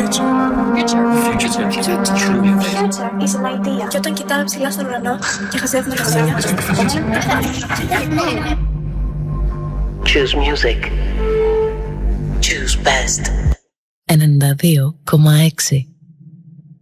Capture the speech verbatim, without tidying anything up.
Future is an idea. Και όταν κοιτάμε ψηλά στον ουρανό και χαζεύουμε τα χρόνια. Choose music. Choose best. ενενήντα δύο κόμμα έξι